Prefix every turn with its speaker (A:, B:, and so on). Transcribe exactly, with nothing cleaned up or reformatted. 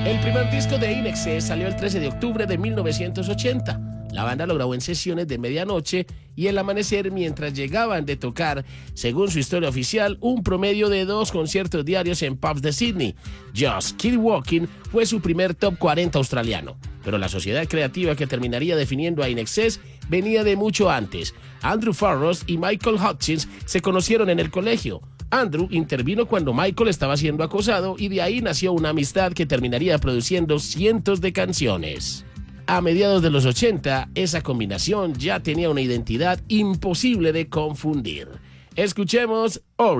A: El primer disco de In Excess salió el trece de octubre de mil novecientos ochenta. La banda lo grabó en sesiones de medianoche y el amanecer mientras llegaban de tocar, según su historia oficial, un promedio de dos conciertos diarios en pubs de Sydney. Just Keep Walking fue su primer top cuarenta australiano, pero la sociedad creativa que terminaría definiendo a In Excess venía de mucho antes. Andrew Farrows y Michael Hutchins se conocieron en el colegio. Andrew intervino cuando Michael estaba siendo acosado y de ahí nació una amistad que terminaría produciendo cientos de canciones. A mediados de los ochenta, esa combinación ya tenía una identidad imposible de confundir. Escuchemos Ori.